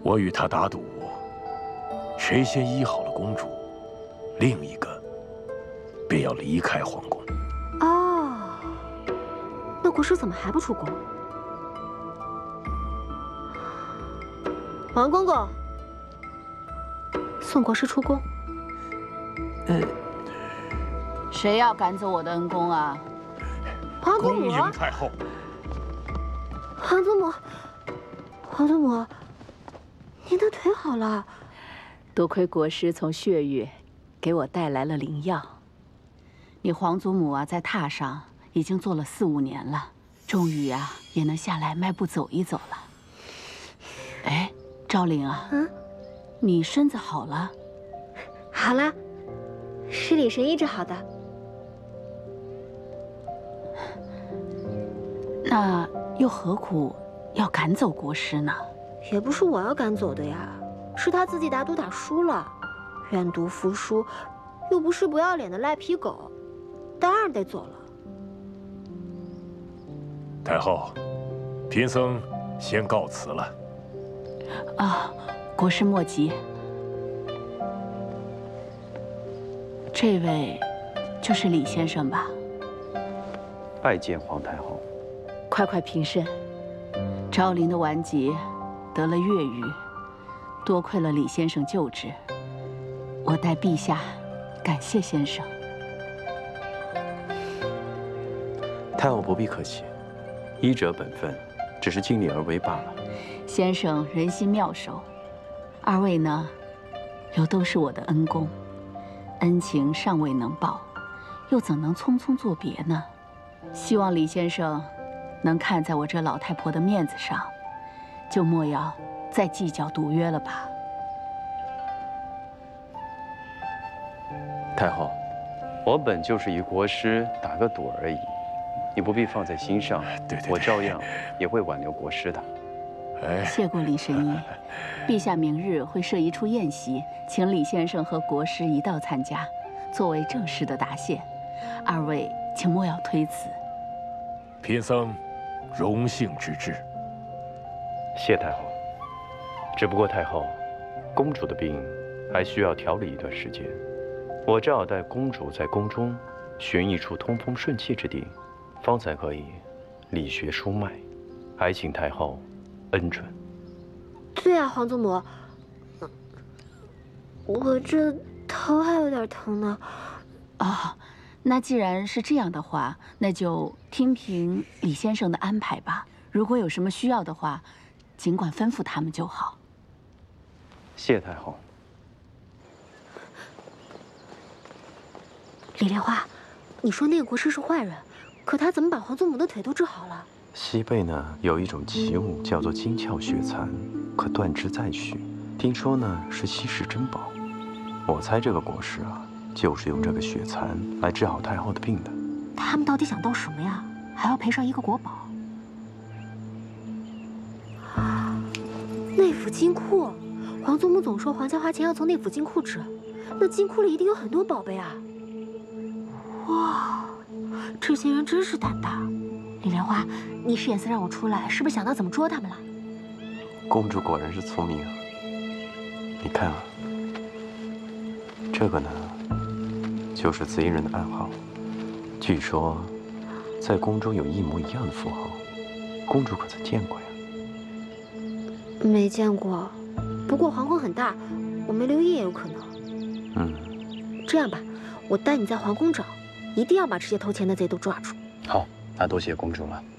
我与他打赌，谁先医好了公主，另一个便要离开皇宫。 哦，那国师怎么还不出宫？王公公，送国师出宫。 谁要赶走我的恩公啊？ 皇祖母。 恭迎太后。 皇祖母，皇祖母，您的腿好了。 多亏国师从血域给我带来了灵药。你皇祖母啊，在榻上已经坐了4、5年了，终于啊也能下来迈步走一走了。哎，昭灵啊，你身子好了？ 好了，是李神医治好的。 那又何苦要赶走国师呢？ 也不是我要赶走的呀，是他自己打赌打输了，愿赌服输，又不是不要脸的赖皮狗，当然得走了。 太后，贫僧先告辞了。 啊，国师莫急。这位就是李先生吧？ 拜见皇太后。 快快平身。昭陵的顽疾得了越狱，多亏了李先生救治，我代陛下感谢先生。 太后不必客气，医者本分，只是尽力而为罢了。 先生人心妙手，二位呢，又都是我的恩公，恩情尚未能报，又怎能匆匆作别呢？希望李先生能看在我这老太婆的面子上，就莫要再计较赌约了吧。 太后，我本就是与国师打个赌而已，你不必放在心上。 对， 我照样也会挽留国师的。 谢过李神医，陛下明日会设一处宴席，请李先生和国师一道参加，作为正式的答谢。二位请莫要推辞。 贫僧荣幸之至。 谢太后。只不过太后，公主的病还需要调理一段时间，我正好带公主在宫中寻一处通风顺气之地，方才可以理学疏脉，还请太后恩准。 对啊，皇祖母，我这头还有点疼呢。 啊，那既然是这样的话，那就听凭李先生的安排吧。如果有什么需要的话，尽管吩咐他们就好。 谢太后。 李莲花，你说那个国师是坏人，可他怎么把皇祖母的腿都治好了？ 西贝呢有一种奇物叫做金鞘血蚕，可断肢再续。听说呢是稀世珍宝，我猜这个国师啊，就是用这个血蚕来治好太后的病的。 他们到底想到什么呀？还要赔上一个国宝？内府金库，皇祖母总说皇家花钱要从内府金库治，那金库里一定有很多宝贝啊！哇，这些人真是胆大。李莲花，你使眼色让我出来，是不是想到怎么捉他们了？ 公主果然是聪明啊！你看啊，这个呢，就是贼人的暗号。据说，在宫中有一模一样的符号，公主可曾见过呀？ 没见过，不过皇宫很大，我没留意也有可能。这样吧，我带你在皇宫找，一定要把这些偷钱的贼都抓住。 好，那多谢公主了。